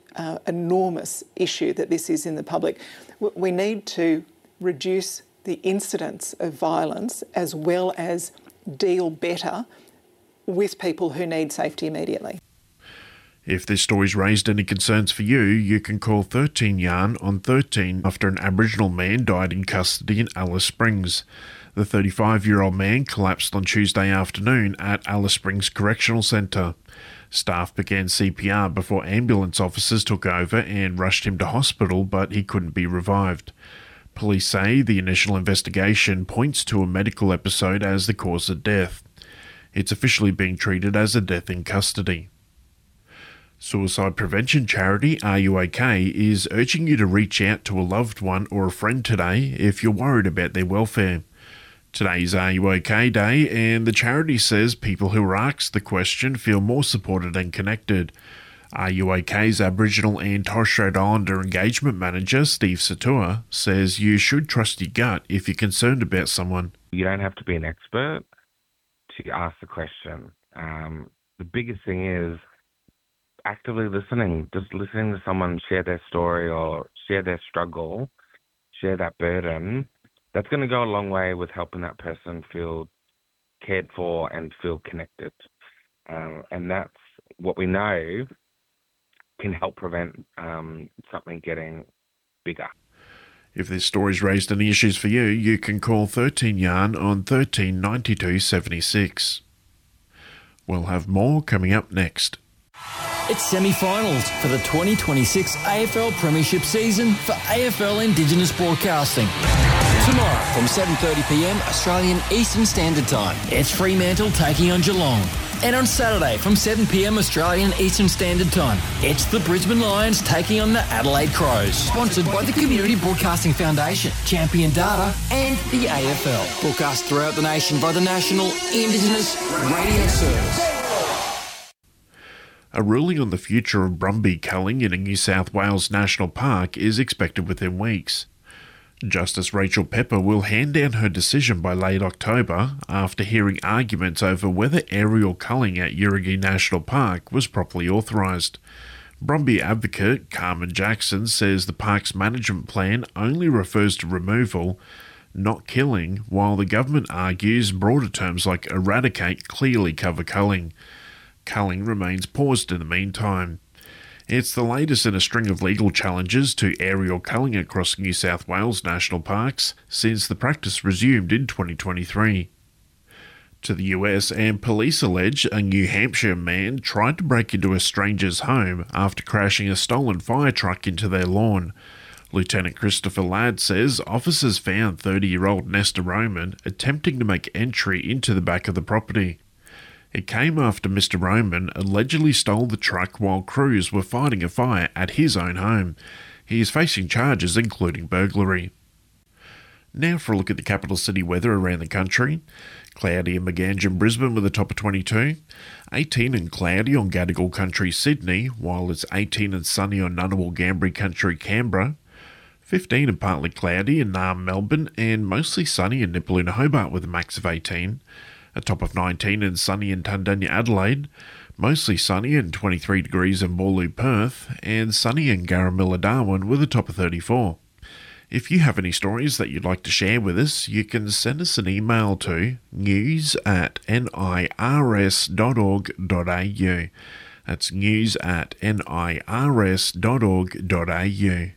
enormous issue that this is in the public. We need to reduce the incidence of violence as well as deal better with people who need safety immediately. If this story's raised any concerns for you, you can call 13 Yarn on 13 after an Aboriginal man died in custody in Alice Springs. The 35-year-old man collapsed on Tuesday afternoon at Alice Springs Correctional Centre. Staff began CPR before ambulance officers took over and rushed him to hospital, but he couldn't be revived. Police say the initial investigation points to a medical episode as the cause of death. It's officially being treated as a death in custody. Suicide prevention charity Are You OK is urging you to reach out to a loved one or a friend today if you're worried about their welfare. Today's Are You OK Day, and the charity says people who are asked the question feel more supported and connected. Are You OK's Aboriginal and Torres Strait Islander engagement manager, Steve Satua, says you should trust your gut if you're concerned about someone. You don't have to be an expert to ask the question. The biggest thing is actively listening, just listening to someone share their story or share their struggle, share that burden. That's going to go a long way with helping that person feel cared for and feel connected. And that's what we know can help prevent something getting bigger. If this story's raised any issues for you, you can call 13 Yarn on 13 92 76. We'll have more coming up next. It's semi-finals for the 2026 AFL Premiership season for AFL Indigenous Broadcasting. Tomorrow from 7:30pm Australian Eastern Standard Time, it's Fremantle taking on Geelong. And on Saturday from 7pm Australian Eastern Standard Time, it's the Brisbane Lions taking on the Adelaide Crows. Sponsored by the Community Broadcasting Foundation, Champion Data and the AFL. Broadcast throughout the nation by the National Indigenous Radio Service. A ruling on the future of brumby culling in a New South Wales national park is expected within weeks. Justice Rachel Pepper will hand down her decision by late October after hearing arguments over whether aerial culling at Yirrigi National Park was properly authorised. Brumby advocate Carmen Jackson says the park's management plan only refers to removal, not killing, while the government argues broader terms like eradicate clearly cover culling. Culling remains paused in the meantime. It's the latest in a string of legal challenges to aerial culling across New South Wales national parks since the practice resumed in 2023. To the US, and police allege a New Hampshire man tried to break into a stranger's home after crashing a stolen fire truck into their lawn. Lieutenant Christopher Ladd says officers found 30-year-old Nesta Roman attempting to make entry into the back of the property. It came after Mr. Roman allegedly stole the truck while crews were fighting a fire at his own home. He is facing charges including burglary. Now for a look at the capital city weather around the country. Cloudy in Maganjan, Brisbane with a top of 22. 18 and cloudy on Gadigal Country, Sydney, while it's 18 and sunny on Ngunnawal Ngambri Country, Canberra. 15 and partly cloudy in Naarm, Melbourne, and mostly sunny in Nipaluna, Hobart with a max of 18. A top of 19 and sunny in Tundanya, Adelaide, mostly sunny and 23 degrees in Boorloo, Perth, and sunny in Garamilla, Darwin with a top of 34. If you have any stories that you'd like to share with us, you can send us an email to news@nirs.org.au. That's news@nirs.org.au.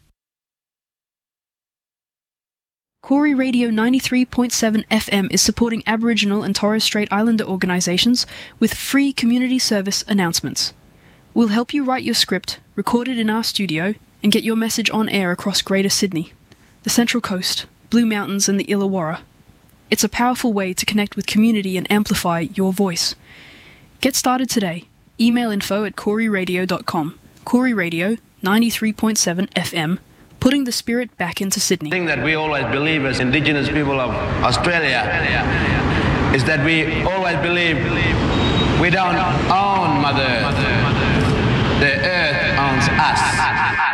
Koori Radio 93.7 FM is supporting Aboriginal and Torres Strait Islander organisations with free community service announcements. We'll help you write your script, record it in our studio, and get your message on air across Greater Sydney, the Central Coast, Blue Mountains and the Illawarra. It's a powerful way to connect with community and amplify your voice. Get started today. Email info@kooriradio.com. Koori Radio 93.7 FM. Putting the spirit back into Sydney. The thing that we always believe as Indigenous people of Australia is that we always believe we don't own Mother Earth. The earth owns us.